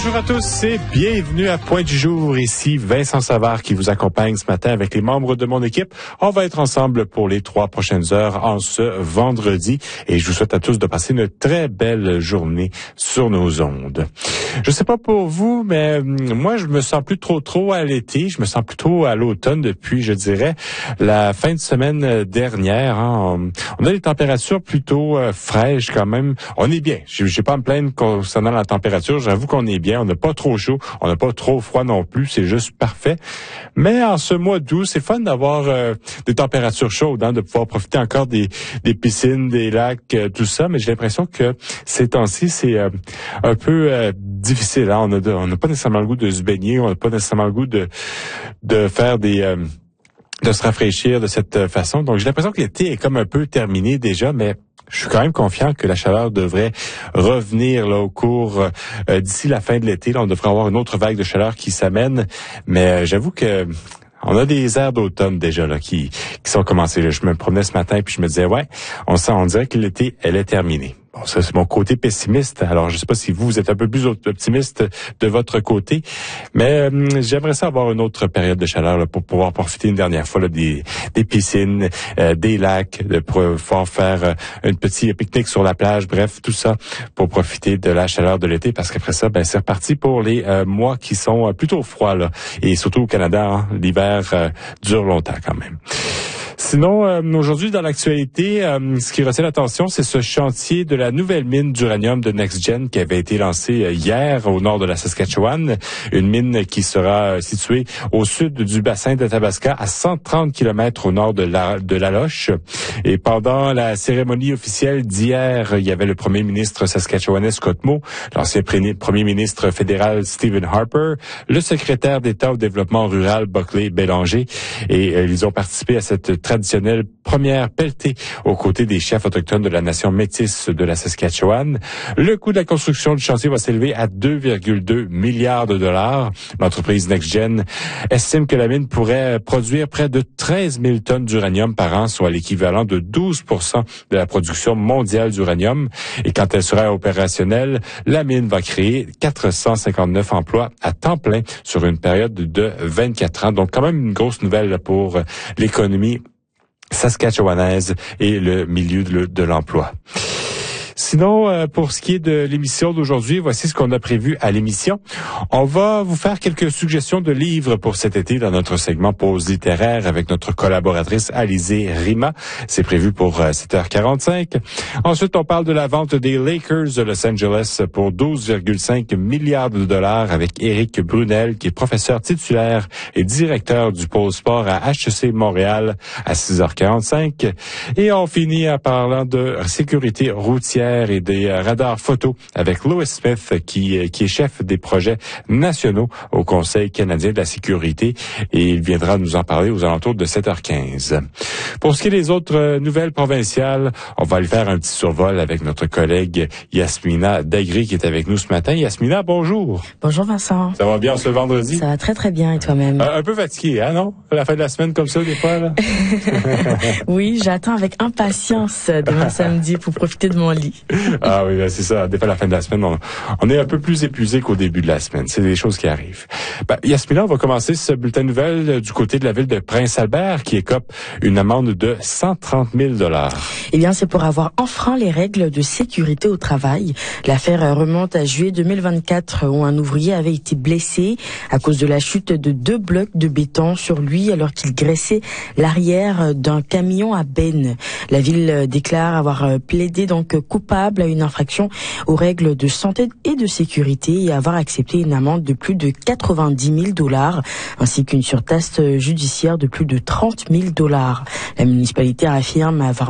Bonjour à tous et bienvenue à Point du jour. Ici Vincent Savard qui vous accompagne ce matin avec les membres de mon équipe. On va être ensemble pour les 3 prochaines heures en ce vendredi et je vous souhaite à tous de passer une très belle journée sur nos ondes. Je sais pas pour vous, mais moi je me sens plus trop à l'été, je me sens plutôt à l'automne depuis, je dirais, la fin de semaine dernière. On a des températures plutôt fraîches quand même. On est bien. J'ai pas à me plaindre concernant la température. J'avoue qu'on est bien. On n'a pas trop chaud, on n'a pas trop froid non plus. C'est juste parfait. Mais en ce mois d'août, c'est fun d'avoir des températures chaudes, de pouvoir profiter encore des piscines, des lacs, tout ça. Mais j'ai l'impression que ces temps-ci, c'est un peu difficile. On n'a pas nécessairement le goût de se baigner, on n'a pas nécessairement le goût de faire de se rafraîchir de cette façon. Donc j'ai l'impression que l'été est comme un peu terminé déjà, mais je suis quand même confiant que la chaleur devrait revenir là au cours d'ici la fin de l'été. Là, on devrait avoir une autre vague de chaleur qui s'amène, mais j'avoue que on a des airs d'automne déjà là qui sont commencés. Là. Je me promenais ce matin puis je me disais on dirait que l'été elle est terminée. Bon, ça, c'est mon côté pessimiste. Alors, je sais pas si vous êtes un peu plus optimiste de votre côté, mais j'aimerais ça avoir une autre période de chaleur là, pour pouvoir profiter une dernière fois là, des piscines, des lacs, de pouvoir faire un petit pique-nique sur la plage, bref, tout ça pour profiter de la chaleur de l'été, parce qu'après ça, c'est reparti pour les mois qui sont plutôt froids, là, et surtout au Canada, l'hiver dure longtemps quand même. Sinon, aujourd'hui, dans l'actualité, ce qui retient l'attention, c'est ce chantier de la nouvelle mine d'uranium de NextGen qui avait été lancé hier au nord de la Saskatchewan. Une mine qui sera située au sud du bassin d'Athabasca, à 130 km au nord de la Loche. Et pendant la cérémonie officielle d'hier, il y avait le premier ministre saskatchewanais Scott Moe, l'ancien premier ministre fédéral Stephen Harper, le secrétaire d'État au développement rural Buckley Bélanger. Et ils ont participé à cette traditionnelle première pelletée aux côtés des chefs autochtones de la nation métisse de la Saskatchewan. Le coût de la construction du chantier va s'élever à 2,2 milliards de dollars. L'entreprise NextGen estime que la mine pourrait produire près de 13 000 tonnes d'uranium par an, soit l'équivalent de 12% de la production mondiale d'uranium. Et quand elle sera opérationnelle, la mine va créer 459 emplois à temps plein sur une période de 24 ans. Donc quand même une grosse nouvelle pour l'économie saskatchewanaise et le milieu de l'emploi. Sinon, pour ce qui est de l'émission d'aujourd'hui, voici ce qu'on a prévu à l'émission. On va vous faire quelques suggestions de livres pour cet été dans notre segment Pause littéraire avec notre collaboratrice Alizée Rima. C'est prévu pour 7h45. Ensuite, on parle de la vente des Lakers de Los Angeles pour 12,5 milliards de dollars avec Éric Brunel, qui est professeur titulaire et directeur du pôle sport à HEC Montréal à 6h45. Et on finit en parlant de sécurité routière et des radars photo avec Louis Smith qui est chef des projets nationaux au Conseil canadien de la sécurité, et il viendra nous en parler aux alentours de 7h15. Pour ce qui est des autres nouvelles provinciales, on va aller faire un petit survol avec notre collègue Yasmina Dagri qui est avec nous ce matin. Yasmina, bonjour. Bonjour Vincent. Ça va bien ce vendredi? Ça va très bien, et toi-même? Un peu fatigué, non? À la fin de la semaine comme ça, des fois, là? Oui, j'attends avec impatience demain samedi pour profiter de mon lit. Ah oui, c'est ça. Des fois, à la fin de la semaine, on est un peu plus épuisé qu'au début de la semaine. C'est des choses qui arrivent. Yasmina, on va commencer ce bulletin de nouvelles du côté de la ville de Prince-Albert qui écope une amende de 130 000 $. Eh bien, c'est pour avoir enfreint les règles de sécurité au travail. L'affaire remonte à juillet 2024 où un ouvrier avait été blessé à cause de la chute de 2 blocs de béton sur lui alors qu'il graissait l'arrière d'un camion à benne. La ville déclare avoir plaidé donc coupable à une infraction aux règles de santé et de sécurité et avoir accepté une amende de plus de 90 000 $ ainsi qu'une surtaxe judiciaire de plus de 30 000 $. La municipalité affirme avoir